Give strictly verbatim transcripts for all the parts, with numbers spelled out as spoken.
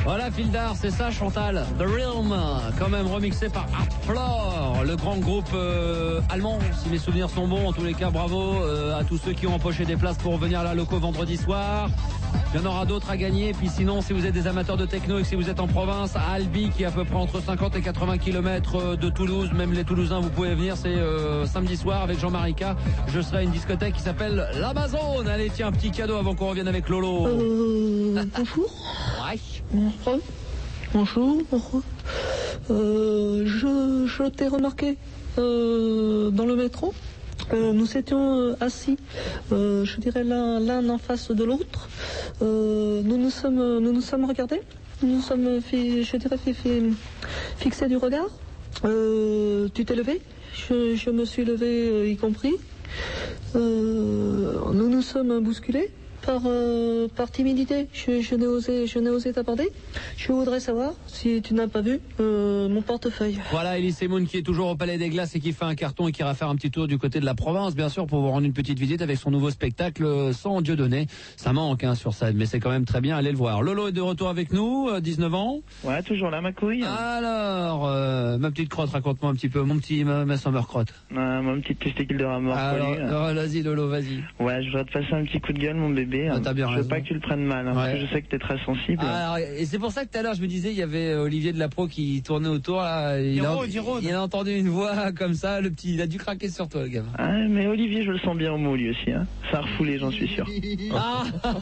Voilà, fil d'art, c'est ça, Chantal. The Realm, quand même remixé par Artfloor, le grand groupe euh, allemand, si mes souvenirs sont bons. En tous les cas, bravo euh, à tous ceux qui ont empoché des places pour venir à la Loco vendredi soir. Il y en aura d'autres à gagner. Puis sinon, si vous êtes des amateurs de techno et si vous êtes en province, à Albi, qui est à peu près entre cinquante et quatre-vingts kilomètres de Toulouse, même les Toulousains, vous pouvez venir. C'est euh, samedi soir avec Jean-Marie K. Je serai à une discothèque qui s'appelle l'Amazon. Allez, tiens, un petit cadeau avant qu'on revienne avec Lolo. Euh, bonjour. Ouais. Bonjour. Bonjour. bonjour. Euh, je je t'ai remarqué euh, dans le métro. Euh, nous étions euh, assis, euh, je dirais l'un l'un en face de l'autre. Euh, nous nous sommes nous nous sommes regardés. Nous nous sommes fi, je dirais fi, fi, fixés du regard. Euh, tu t'es levé. Je, je me suis levé euh, y compris. Euh, nous nous sommes bousculés par, euh, par timidité. Je, je n'ai osé, je n'ai osé t'aborder. Je voudrais savoir si tu n'as pas vu euh, mon portefeuille. Voilà, Elise Moon qui est toujours au Palais des Glaces et qui fait un carton et qui ira faire un petit tour du côté de la Provence, bien sûr, pour vous rendre une petite visite avec son nouveau spectacle sans Dieudonné. Ça manque hein, sur scène, mais c'est quand même très bien, allez le voir. Lolo est de retour avec nous, dix-neuf ans. Ouais, toujours là, ma couille. Alors, euh, ma petite crotte, raconte-moi un petit peu, mon petit, ma, ma summer crotte. Euh, mon petit testicule de rameur. Alors, alors vas-y Lolo, vas-y. Ouais, je voudrais te passer un petit coup de gueule, mon bébé. Ah, t'as bien je raison. veux pas que tu le prennes mal, hein, Ouais. parce que je sais que t'es très sensible. Ah, alors, et c'est pour ça que tout à l'heure je me disais, il y avait Olivier de la Pro qui tournait autour, là, il, a, il a entendu une voix comme ça, le petit, il a dû craquer sur toi, le gamin. Ah, mais Olivier, je le sens bien au mot, lui aussi. Hein. Ça a refoulé, j'en suis sûr. Ah.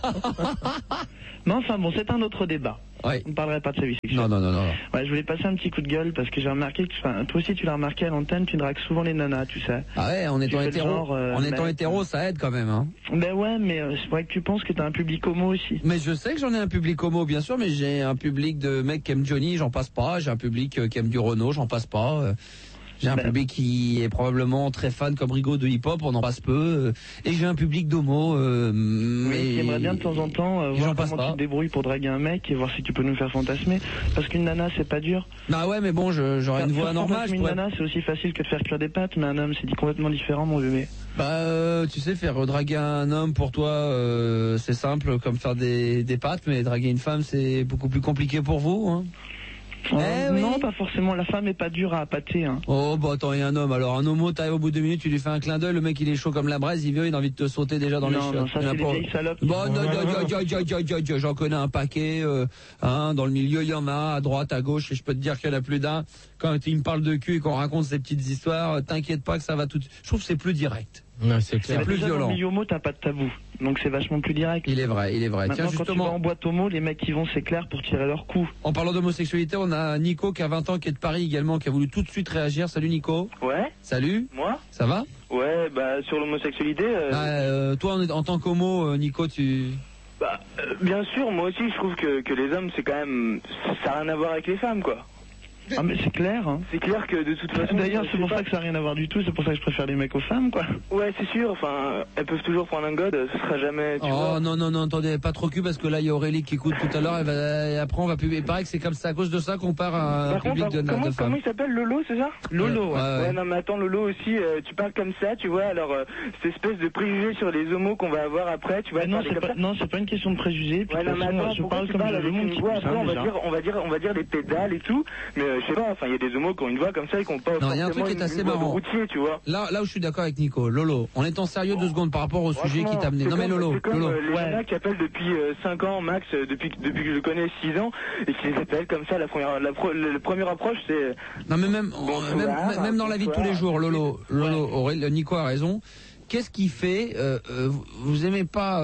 Mais enfin bon, c'est un autre débat. Ouais. On ne parlerait pas de sa vie sexuelle. Non, non, non, non. Ouais, je voulais passer un petit coup de gueule parce que j'ai remarqué que, enfin, toi aussi tu l'as remarqué à l'antenne, tu dragues souvent les nanas, tu sais. Ah ouais, en étant fais le hétéro, genre, euh, en étant mec. hétéro, ça aide quand même, hein. Ben ouais, mais euh, c'est vrai que tu penses que t'as un public homo aussi. Mais je sais que j'en ai un public homo, bien sûr, mais j'ai un public de mecs qui aiment Johnny, j'en passe pas. J'ai un public euh, qui aime du Renault, j'en passe pas. Euh, J'ai un Ben. public qui est probablement très fan comme Rigaud de hip-hop, on en passe peu. Euh, et j'ai un public d'homo, euh, Oui, mais qui aimerait bien de temps en temps euh, Et j'en voir passe comment pas. tu te débrouilles pour draguer un mec et voir si tu peux nous faire fantasmer. Parce qu'une nana, c'est pas dur. Bah ouais, mais bon, je- j'aurais une Faire voix normale. fantasmer Je Une pourrais... nana, c'est aussi facile que de faire cuire des pâtes, mais un homme, c'est dit complètement différent, mon bébé. Bah, euh, tu sais, faire draguer un homme pour toi, euh, c'est simple, comme faire des, des pâtes, mais draguer une femme, c'est beaucoup plus compliqué pour vous, hein. Euh, Eh oui. Non, pas forcément. La femme est pas dure à appâter. Hein. Oh, bah attends, il y a un homme. Alors, un homo, t'arrives au bout de deux minutes, tu lui fais un clin d'œil, le mec il est chaud comme la braise, il vient, il a envie de te sauter déjà dans les Non, chiottes. non, ça, Il y en a c'est pas- des vieilles salopes qui Bon, font- non, non, non, non, non, non, non, j'en connais un paquet, euh, hein, dans le milieu, il y en a, à droite, à gauche, et je peux te dire qu'il y en a plus d'un. Quand il me parle de cul et qu'on raconte ces petites histoires, t'inquiète pas que ça va tout. Je trouve que c'est plus direct. Non, c'est clair. C'est plus Déjà, violent. Dans le milieu homo, t'as pas de tabou. Donc c'est vachement plus direct. Il est vrai, il est vrai. Maintenant, Tiens, quand tu vas justement, en boîte homo, les mecs qui vont, c'est clair, pour tirer leur coup. en parlant d'homosexualité, on a Nico qui a vingt ans, qui est de Paris également, qui a voulu tout de suite réagir. Salut Nico. Ouais, Salut. moi Ça va? Ouais, bah sur l'homosexualité, euh, Ah, euh, toi, en, en tant qu'homo, euh, Nico, tu... bah, euh, bien sûr, moi aussi je trouve que, que les hommes c'est quand même, ça n'a rien à voir avec les femmes quoi. Ah mais c'est clair. Hein. C'est clair que de toute façon... D'ailleurs, je c'est sais pour pas. ça que ça n'a rien à voir du tout. C'est pour ça que je préfère les mecs aux femmes, quoi. Ouais, c'est sûr, enfin, elles peuvent toujours prendre un god, ce sera jamais... Tu Oh vois. non, non, non, attendez, pas trop cul parce que là il y a Aurélie qui écoute tout à l'heure et, va- et après on va publier. Il paraît que c'est comme ça, à cause de ça qu'on part à un Par contre, public de, par- comment, de femmes. comment il s'appelle, Lolo, c'est ça Lolo, ouais. Ouais, ouais. Ouais, non mais attends, Lolo aussi, euh, tu parles comme ça, tu vois, alors euh, cette espèce de préjugé sur les homos qu'on va avoir après, tu vois... Bah non, parler c'est comme pas, ça. non, c'est pas une question de préjugés. Puis Ouais, de non toute mais façon, attends, je pourquoi parle tu comme parles je avec veux, mon une petit voix, pouce, après hein, on va déjà. dire, on va dire, on va dire des pédales et tout, mais euh, je sais pas, enfin il y a des homos qui ont une voix comme ça et qui ont pas Non, il y a un forcément truc qui est une- assez une voix de marrant. routier, tu vois. Là, là où je suis d'accord avec Nico, Lolo, en étant sérieux deux secondes par rapport au sujet qui Franchement, t'a amené. c'est Non mais comme- Lolo, c'est comme, Lolo. euh, les Ouais. nanas qui appellent depuis euh, cinq ans max, euh, depuis, que- depuis que je le connais six ans, et qui les appellent comme ça, la première, la, pro- la, la première approche c'est... Non mais même, Bonsoir, même, même dans la vie de tous les jours, Lolo, Lolo, Aurélie, Nico a raison. Qu'est-ce qui fait, euh, euh, vous, vous aimez pas,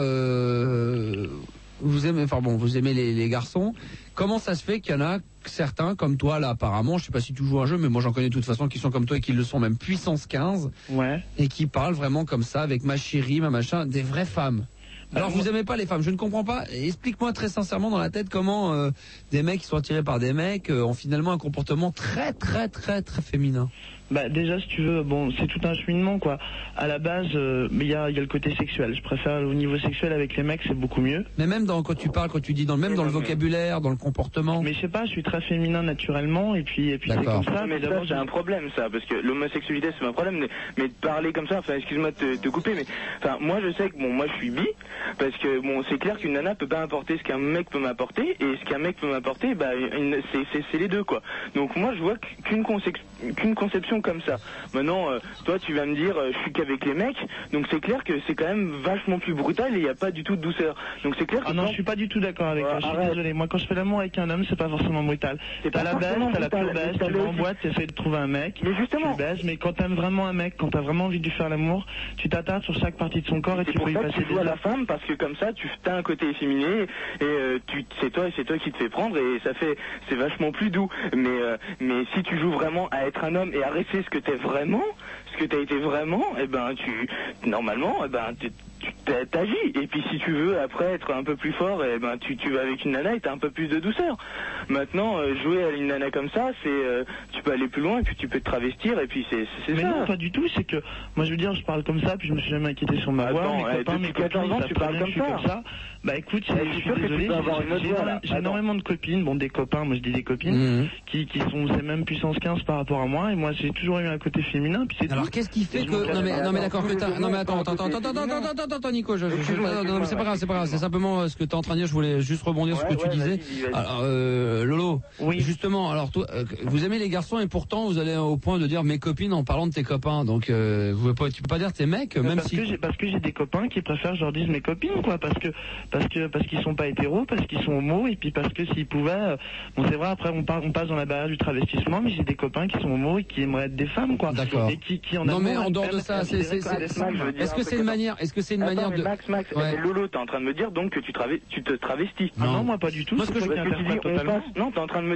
euh, vous aimez, enfin bon, vous aimez les, les garçons. Comment ça se fait qu'il y en a certains comme toi là apparemment, je sais pas si tu joues un jeu, mais moi j'en connais de toute façon qui sont comme toi et qui le sont même puissance quinze Ouais. et qui parlent vraiment comme ça avec ma chérie, ma machin, des vraies femmes. Alors Bah, vous moi- aimez pas les femmes, je ne comprends pas. Explique-moi très sincèrement dans la tête comment euh, des mecs qui sont attirés par des mecs euh, ont finalement un comportement très très très très féminin. Bah déjà si tu veux, bon c'est tout un cheminement quoi. À la base, euh, il y a, y a le côté sexuel. Je préfère au niveau sexuel avec les mecs, c'est beaucoup mieux. Mais même dans, quand tu parles, quand tu dis dans, même dans le vocabulaire, dans le comportement. Mais je sais pas, je suis très féminin naturellement et puis et puis c'est comme ça. Mais ça c'est un problème ça, parce que l'homosexualité c'est un problème, mais, mais de parler comme ça, enfin excuse-moi de te, te couper, mais enfin moi je sais que bon moi je suis bi, parce que bon c'est clair qu'une nana peut pas apporter ce qu'un mec peut m'apporter, et ce qu'un mec peut m'apporter, bah c'est les deux quoi. Donc moi je vois qu'une conception, qu'une conception comme ça. Maintenant, euh, toi tu vas me dire, euh, je suis qu'avec les mecs, donc c'est clair que c'est quand même vachement plus brutal et il n'y a pas du tout de douceur. Donc c'est clair que... Ah non, quand... je suis pas du tout d'accord avec toi, ouais, je suis arrête. désolé. Moi quand je fais l'amour avec un homme, c'est pas forcément brutal. T'as la baisse, t'as la pure baisse, tu vas en boîte, t'essaies de trouver un mec, mais justement, tu baises, mais quand t'aimes vraiment un mec, quand t'as vraiment envie de lui faire l'amour, tu t'attardes sur chaque partie de son corps et tu peux y passer des heures. À la femme, parce que comme ça, tu as un côté efféminé et euh, tu c'est toi et c'est toi qui te fais prendre et ça fait c'est vachement plus doux. Mais euh, mais si tu joues vraiment à être un homme et à rester ce que t'es vraiment, ce que t'as été vraiment, et eh ben tu normalement, eh ben tu t'agis. Et puis si tu veux après être un peu plus fort, et eh ben tu, tu vas avec une nana et t'as un peu plus de douceur. Maintenant euh, jouer à une nana comme ça, c'est euh, tu peux aller plus loin et puis tu peux te travestir et puis c'est c'est mais ça. non, pas du tout, c'est que moi je veux dire je parle comme ça puis je me suis jamais inquiété sur ma voix. Attends, mes copains, mes quatorze ans tu parles comme ça. comme ça. Bah écoute, je, je suis désolé, j'ai énormément de copines, bon des copains, moi je dis des copines, mmh. qui, qui sont c'est même puissance quinze par rapport à moi et moi j'ai toujours eu un côté féminin puis c'est alors qu'est-ce qui fait que non mais non mais d'accord que t'as non mais attends attends attends attends attends attends attends Nico je, je, je, non, non mais c'est pas grave c'est pas grave c'est simplement ce que t'es en train de dire, je voulais juste rebondir sur ce que tu disais. Alors euh, Lolo, oui. Justement, alors toi vous aimez les garçons et pourtant vous allez au point de dire mes copines en parlant de tes copains, donc euh, vous pouvez pas, tu peux pas dire tes mecs même parce si que parce que j'ai des copains qui préfèrent que je leur dise mes copines quoi, parce que parce que parce qu'ils sont pas hétéros, parce qu'ils sont homo et puis parce que s'ils pouvaient, bon c'est vrai après on, part, on passe dans la barrière du travestissement, mais j'ai des copains qui sont homo et qui aimeraient être des femmes quoi. D'accord. Et qui, qui en non mais en dehors de ça, c'est c'est est-ce que c'est une manière, est-ce que c'est une manière de Max Max ouais. Lolo, t'es en train de me dire donc que tu, traves... tu te travestis. Ah non, non moi pas du tout. Moi ce que je veux dire, non, t'es en train de me